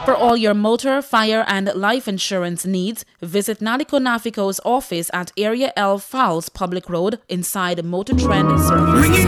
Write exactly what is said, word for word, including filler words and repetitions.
For all your motor, fire, and life insurance needs, visit Naliko Nafico's office at Area L Falls Public Road inside Motor Trend Service.